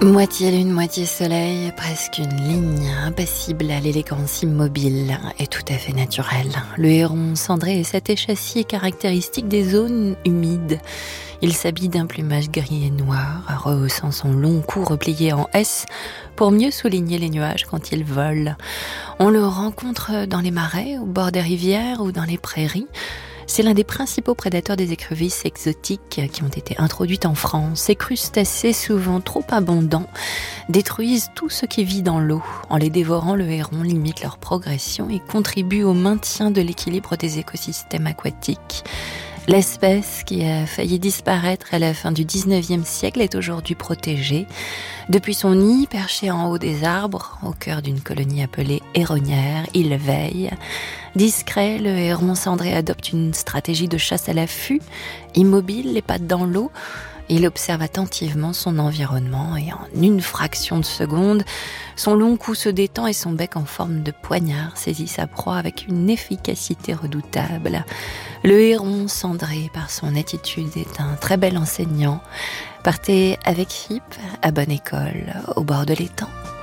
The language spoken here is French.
Moitié lune, moitié soleil, presque une ligne impassible à l'élégance immobile et tout à fait naturelle. Le héron cendré est cet échassier caractéristique des zones humides. Il s'habille d'un plumage gris et noir, rehaussant son long cou replié en S pour mieux souligner les nuages quand il vole. On le rencontre dans les marais, au bord des rivières ou dans les prairies. C'est l'un des principaux prédateurs des écrevisses exotiques qui ont été introduites en France. Ces crustacés, souvent trop abondants, détruisent tout ce qui vit dans l'eau. En les dévorant, le héron limite leur progression et contribue au maintien de l'équilibre des écosystèmes aquatiques. L'espèce, qui a failli disparaître à la fin du 19e siècle, est aujourd'hui protégée. Depuis son nid, perché en haut des arbres, au cœur d'une colonie appelée héronnière, il veille. Discret, le héron cendré adopte une stratégie de chasse à l'affût. Immobile, les pattes dans l'eau, il observe attentivement son environnement et en une fraction de seconde, son long cou se détend et son bec en forme de poignard saisit sa proie avec une efficacité redoutable. Le héron cendré, par son attitude, est un très bel enseignant. Partez avec Philippe à bonne école, au bord de l'étang.